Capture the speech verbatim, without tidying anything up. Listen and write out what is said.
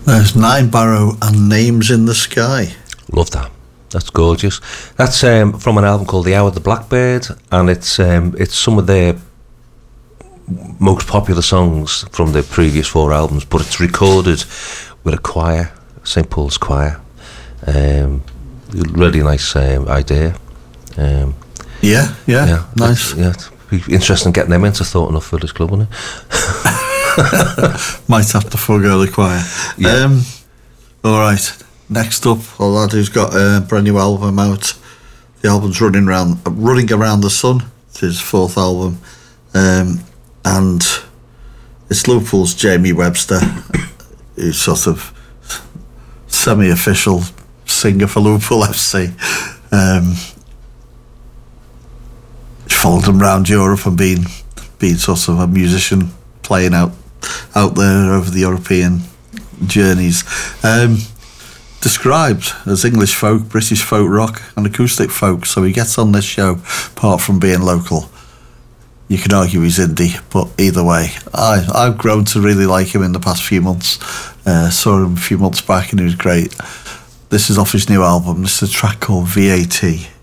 There's Nine Barrow and Names in the Sky. Love that. That's gorgeous. That's um, from an album called The Hour of the Blackbird, and it's um, it's some of their most popular songs from the previous four albums, but it's recorded with a choir, Saint Paul's Choir. Um, really nice um, idea. Um, yeah, yeah, yeah, nice. Yeah, it'd be interesting getting them into Thornton Off Village Club, wouldn't it? Might have to forego the choir. Yeah. Um, all right. Next up, a lad who's got a brand new album out. The album's running around, running around the sun. It's his fourth album, um, and it's Liverpool's Jamie Webster, who's sort of semi-official singer for Liverpool F C. Um, followed him around Europe and been been sort of a musician playing out. out there over the European journeys. Um, described as English folk, British folk rock and acoustic folk, so he gets on this show apart from being local. You can argue he's indie, but either way, I, I've grown to really like him in the past few months. Uh, saw him a few months back and he was great. This is off his new album. This is a track called V A T.